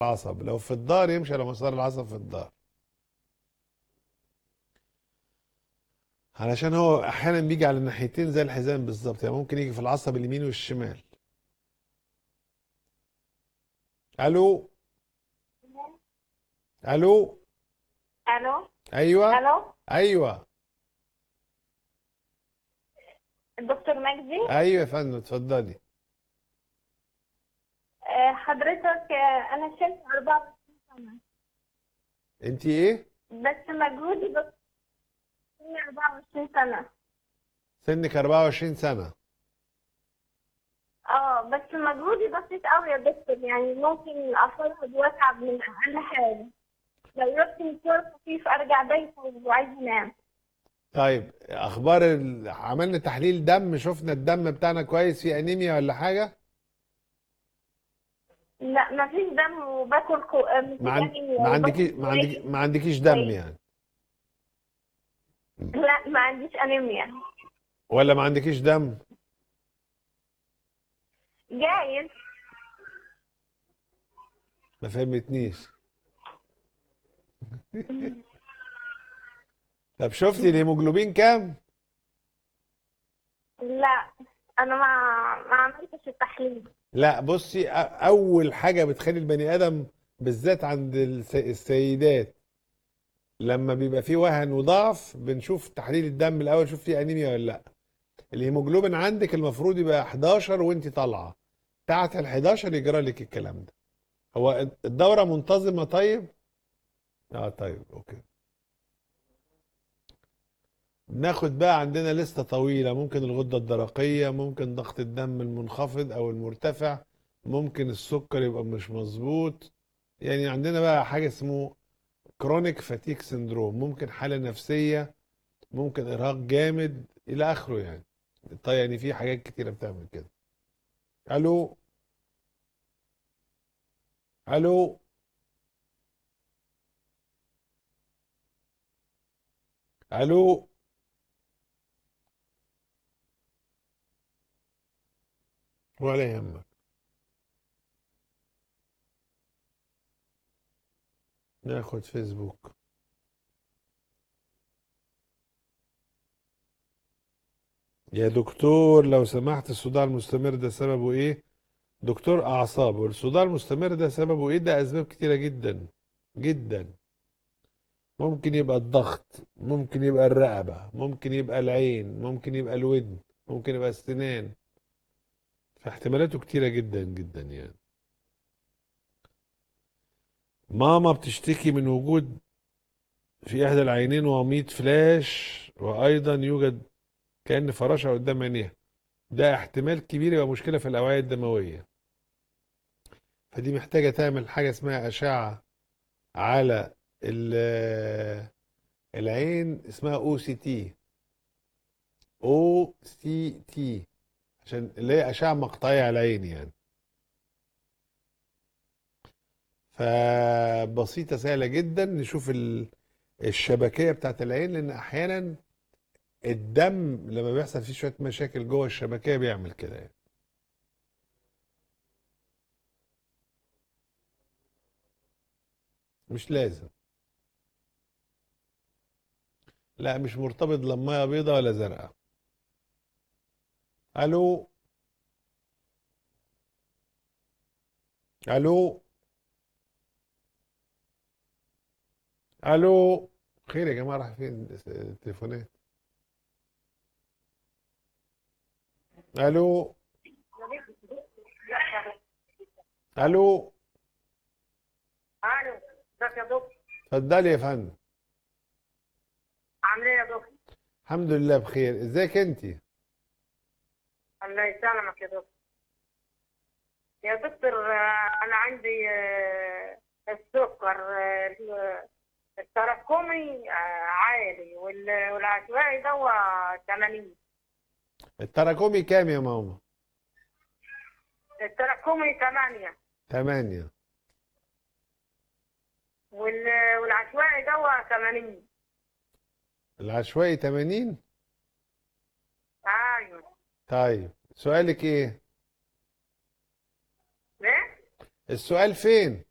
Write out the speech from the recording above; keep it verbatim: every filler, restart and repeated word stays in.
العصب، لو في الظهر يمشي على مسار العصب في الظهر، علشان هو احيانا بيجي على الناحيتين زي الحزام بالظبط، يعني ممكن يجي في العصب اليمين والشمال. الو. الو. الو. ايوه. الو. ايوه. الدكتور مجدي. ايوه يا فندم، اتفضلي. آه، حضرتك، آه، انا شلت أربعة وعشرين سنة، انت ايه؟ بس مجهودي بس أربعة وعشرين سنة. سنك أربعة وعشرين سنة. اه بس مجهودي بسيط قوي يا دكتور، يعني ممكن افرهد واتعب من اقل حاجة. لو رحت مشوار خفيف ارجع بيت وعايز انام. طيب اخبار ال... عملنا تحليل دم، شفنا الدم بتاعنا كويس، في انيميا ولا حاجة؟ لا مفيش دم، وباكل كو... آه، ما مفيش عن... انيميا ما وباكل عندكي ما عندكي كويس. ما عندكيش دم كويس. يعني؟ لا ما عنديش انيميا. ولا ما عندكيش دم؟ جايز. ما فهمتنيش. طب شفتي الهيموجلوبين كام؟ لا انا ما ما عملتش التحليل. لا بصي، أ- اول حاجه بتخلي البني ادم بالذات عند الس- السيدات لما بيبقى فيه وهن وضعف بنشوف تحليل الدم الاول، شوف فيه انيميا ولا لا. الهيموجلوبين عندك المفروض يبقى حداشر وانت طالعه، تحت ال حداشر يجرى لك الكلام ده. هو الدوره منتظمه؟ طيب. اه طيب اوكي. ناخد بقى، عندنا لستة طويلة، ممكن الغدة الدرقية، ممكن ضغط الدم المنخفض أو المرتفع، ممكن السكر يبقى مش مظبوط. يعني عندنا بقى حاجة اسمه كرونيك فاتيك سندروم، ممكن حالة نفسية، ممكن إرهاق جامد إلى آخره يعني. طيب يعني في حاجات كتيرة بتعمل كده. ألو. ألو. ألو. ولا يهمك. ناخد فيسبوك. يا دكتور لو سمحت، الصداع المستمر ده سببه ايه؟ دكتور اعصاب، والصداع المستمر ده سببه ايه؟ ده اسباب كتيره جدا جدا. ممكن يبقى الضغط، ممكن يبقى الرقبه، ممكن يبقى العين، ممكن يبقى الودن، ممكن يبقى السنان. فاحتمالاته كتيره جدا جدا يعني. ماما بتشتكي من وجود في احدى العينين وميض فلاش، وايضا يوجد كأن فراشة قدام عينيها. ده احتمال كبير يبقى مشكله في الاوعيه الدمويه، فدي محتاجه تعمل حاجه اسمها اشعه على ال- العين، اسمها او سي تي. او سي تي، عشان اللي هي اشعه مقطعيه على العين يعني. فبسيطه سهله جدا، نشوف ال- الشبكيه بتاعت العين، لان احيانا الدم لما بيحصل فيه شويه مشاكل جوه الشبكيه بيعمل كده يعني. مش لازم. لا مش مرتبط، لا ميه بيضاء ولا زرقاء. الو. الو. الو. خير يا جماعه، راح فين التليفونات؟ الو. الو. الو. ازيك يا دكتور؟ اتفضلي يا فندم. عامل ايه يا دكتور؟ الحمد لله بخير، ازيك انت؟ الله يسلمك يا دكتور. يا دكتور، آه، انا عندي آه، السكر، آه، التراكمي آه، عالي، وال- والعشوائي ده ثمانين. التراكمي كام يا ماما؟ التراكمي ثمانية، تمانية. وال- والعشوائي ده ثمانين. العشوائي تمانين. ايوه. طيب سؤالك ايه؟ ليه؟ السؤال فين؟